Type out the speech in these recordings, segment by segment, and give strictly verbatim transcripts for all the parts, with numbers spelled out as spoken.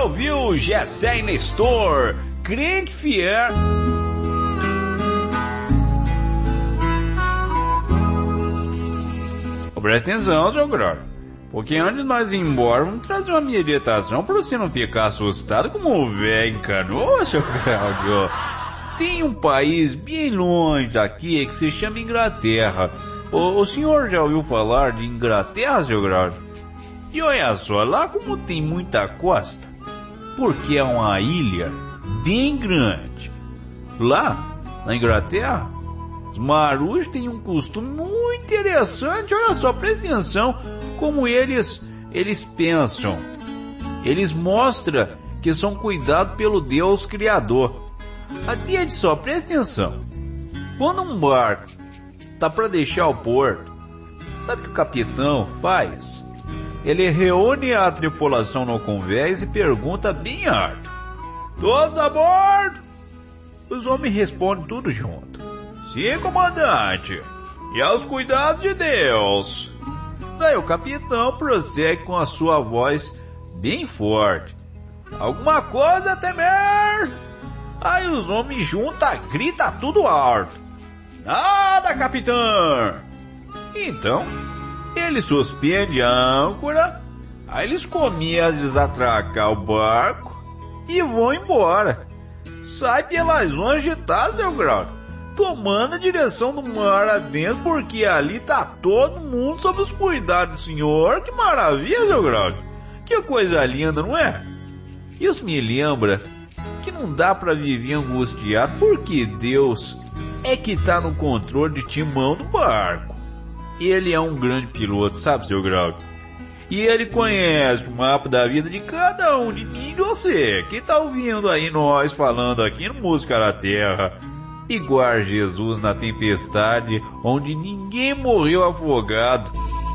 ouviu Gessé e Nestor, crente fiel. Presta atenção, seu Grau. Porque antes de nós ir embora, vamos trazer uma meditação para você não ficar assustado como o velho encanou, seu Cláudio. Tem um país bem longe daqui que se chama Inglaterra. O, o senhor já ouviu falar de Inglaterra, seu Cláudio? E olha só, lá como tem muita costa, porque é uma ilha bem grande. Lá, na Inglaterra, os marujos têm um costume muito interessante. Olha só, presta atenção como eles, eles pensam. Eles mostram que são cuidados pelo Deus Criador. Até só, presta atenção. Quando um barco tá para deixar o porto, sabe o que o capitão faz? Ele reúne a tripulação no convés e pergunta bem alto: todos a bordo? Os homens respondem tudo junto: sim, comandante, e aos cuidados de Deus. Daí o capitão prossegue com a sua voz bem forte: alguma coisa a temer? Aí os homens juntam, grita tudo alto: nada, capitão. Então ele suspende a âncora. Aí eles começam a desatracar o barco e vão embora. Sai pelas ondas agitadas, meu grau, tomando a direção do mar adentro, porque ali tá todo mundo sob os cuidados do senhor. Que maravilha, meu grau. Que coisa linda, não é? Isso me lembra que não dá pra viver angustiado, porque Deus é que tá no controle de timão do barco. Ele é um grande piloto, sabe, seu grau? E ele conhece o mapa da vida de cada um de mim e de você, que tá ouvindo aí nós falando aqui no Música da Terra. Igual Jesus na tempestade, onde ninguém morreu afogado.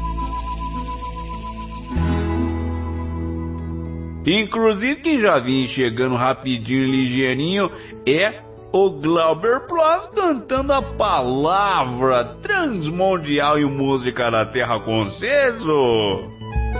Inclusive, quem já vem chegando rapidinho e ligeirinho é o Glauber Plus cantando a palavra transmundial e música da terra com Ceso.